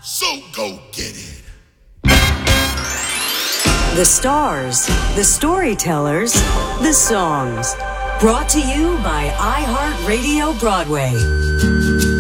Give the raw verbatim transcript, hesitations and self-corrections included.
So go get it. The stars, the storytellers, the songs. Brought to you by iHeartRadio Broadway.